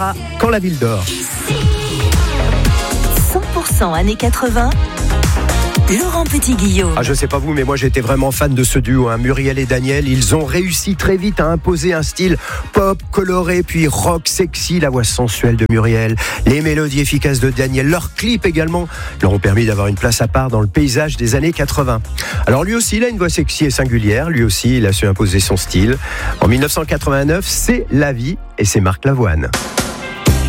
Quand la ville dort. 100% années 80. Laurent Petit-Guillaume. Je sais pas vous, mais moi j'étais vraiment fan de ce duo, Muriel et Daniel. Ils ont réussi très vite à imposer un style pop, coloré, puis rock sexy. La voix sensuelle de Muriel, les mélodies efficaces de Daniel, leurs clips également leur ont permis d'avoir une place à part dans le paysage des années 80. Alors lui aussi, il a une voix sexy et singulière. Lui aussi, il a su imposer son style. En 1989, c'est La Vie et c'est Marc Lavoine.